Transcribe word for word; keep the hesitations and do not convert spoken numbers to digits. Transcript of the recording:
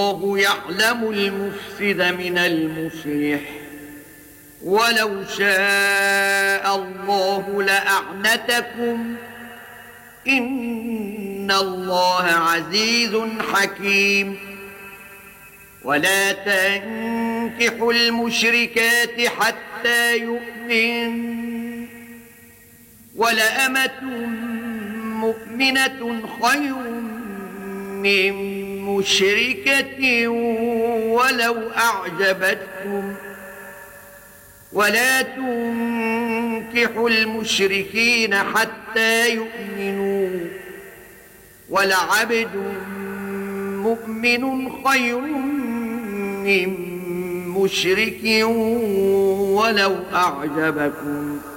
الله يعلم المفسد من المصلح ولو شاء الله لأعنتكم إن الله عزيز حكيم. ولا تنكحوا المشركات حتى يؤمن ولأمة مؤمنة خير من مشركة ولو أعجبتكم. ولا تنكحوا المشركين حتى يؤمنوا ولعبد مؤمن خير من مشرك ولو أعجبكم.